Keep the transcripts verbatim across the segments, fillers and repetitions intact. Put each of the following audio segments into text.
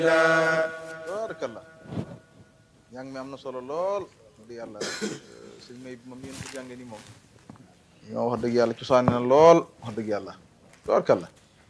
barakallah yaa ngi mi am na solo lool di yàlla sëñ may bi moom yéen ko jànge ni moom ñoo wax dëgg yàlla cosaane na lool wax dëgg yàlla barakallah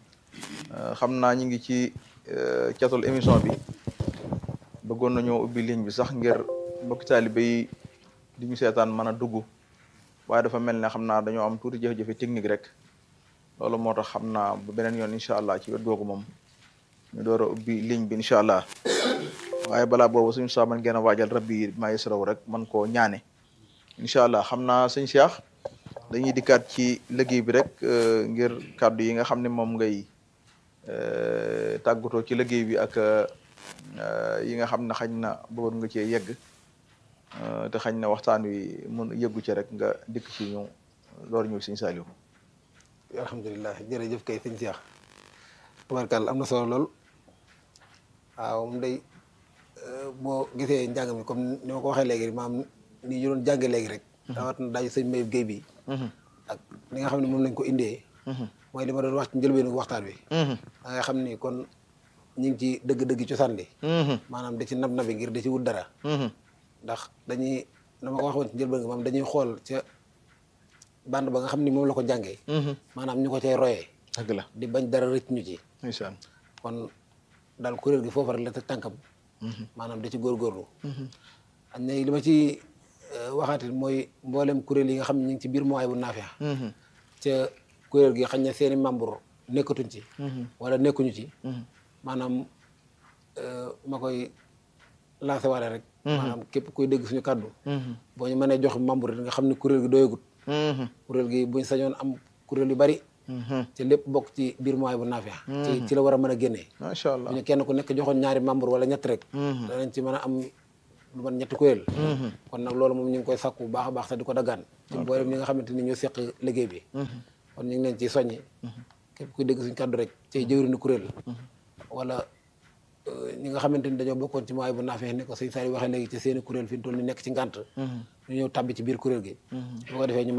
xam naa ñu ngi ci catul émission bi bëggoon nañoo ubbi ligne bi sax ngir mbokki taalibe yi di ñu seetaan mën a dugg waaye dafa mel ne xam naa dañoo am tuuti jafe-jafe technique rek loolu moo tax xam naa bu beneen yoon incha allah ci wet googu moom ñu door a ubbi ligne bi incha allah waaye balaa boobu suñu saa man ngeen a waajal rabbi yi maa yasraw rek man koo ñaane incha allah xam naa sëñ Cheikh dañuy dikkaat ci liggéey bi rek ngir kàddu yi nga xam ne moom ngay tàggatoo ci liggéey bi ak yi nga xam ne xañ na bëggoon nga cee yegg te xañ na waxtaan wi mun yeggu ci rek nga dikk ci ñu door ñëw sëñ Saliou. alhamdulilah jërëjëf kay sëñ Cheikh tubarkàlla am na solo lool waaw moom day boo gisee njàng mi comme ni ma ko waxee léegi maam ni ñu doon jànge léegi rek rawat na daaju sëñ Mayib Guèye bi ak li nga xam ne moom lañ ko indee mooy li ma doon wax ci njëlbeenu waxtaan wi da nga xam ni kon ñu ngi ci dëgg-dëgg cosaan li maanaam da ci nab nabi ngir da ci wut dara ndax dañuy dama ko waxoon ci njëlbeen moom dañuy xool ca bande ba nga xam ni moom la ko jàngee maanaam ñu ko cay royee dëgg la di bañ dara rëcc ñu ci ndeysaan kon daal kuréel gi foofu rek la te tànkam maanaam da ci góorgóorlu añ na li ma ci waxaati mooy mboolem kuréel yi nga xam ne ñu ngi ci biir Mawahibou Nafih ca kuréel gi xañ na seeni membre nekkatuñ ci wala nekkuñu ci maanaam ma koy lancé waale rek maanaam képp kuy dégg suñu kàddu boo ñu mënee jox membre yi nga xam ne kuréel gi doyagut kuréel gi buñ sañoon am kuréel yu bari ci lépp bokk ci biir Mawahibou Nafih ci ci la war a mën a génnee macha allah bu ñu kenn ku nekk joxoon ñaari membre wala ñett rek danañ ci mën a am lu man ñetti kuréel kon nag loolu moom ñu ngi koy sàkku bu baax a baax te di ko daggaan ci mboolem ñi nga xamante ni ñoo seq liggéey bi kon ñu ngi leen ciy soññi képp kuy dégg suñu kàddu rek ci jëwriñu kuréel wala ñi nga xamante ni dañoo bokkoon ci Mawahibou Nafih ne ko sëñ Saliou waxee léegi ci seeni kuréel fi ñu toll ni nekk ci ngànt ñu ñëw tàbbi ci biir kuréel gi bu ko defee ñu